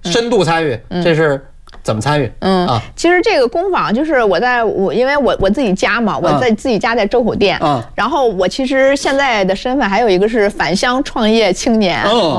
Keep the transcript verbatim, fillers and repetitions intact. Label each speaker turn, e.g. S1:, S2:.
S1: 深度参与，这是。怎么参与？
S2: 嗯
S1: 啊，
S2: 其实这个工坊就是我在我因为我我自己家嘛，我在自己家在周口店，嗯，然后我其实现在的身份还有一个是返乡创业青年，嗯。